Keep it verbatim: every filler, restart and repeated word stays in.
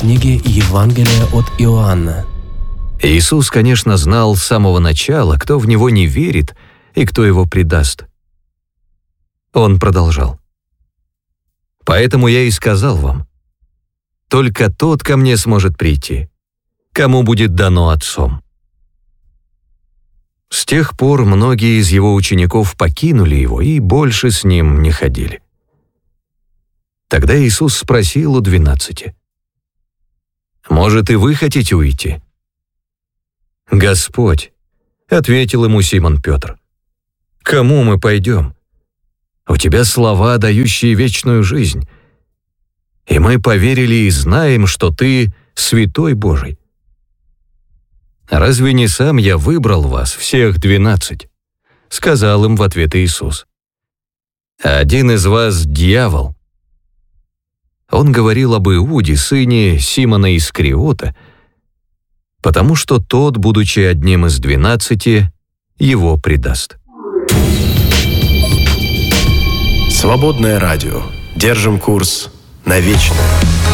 Книги Евангелия от Иоанна. Иисус, конечно, знал с самого начала, кто в Него не верит и кто Его предаст. Он продолжал. «Поэтому я и сказал вам, только тот ко мне сможет прийти, кому будет дано Отцом». С тех пор многие из Его учеников покинули Его и больше с Ним не ходили. Тогда Иисус спросил у двенадцати: «Может, и вы хотите уйти?» «Господь», — ответил ему Симон Петр, — «кому мы пойдем? У Тебя слова, дающие вечную жизнь, и мы поверили и знаем, что Ты Святой Божий. Разве не сам я выбрал вас, всех двенадцать?» — сказал им в ответ Иисус. «А один из вас — дьявол». Он говорил об Иуде, сыне Симона Искариота, потому что тот, будучи одним из двенадцати, его предаст. Свободное радио. Держим курс на вечное.